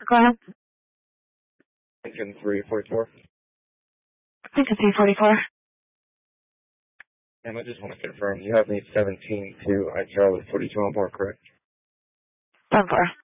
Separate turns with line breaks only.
Go ahead.
Lincoln 344.
Lincoln 344.
And I just want to confirm, you have me 17 to Charlie 42 on board, correct?
1-4.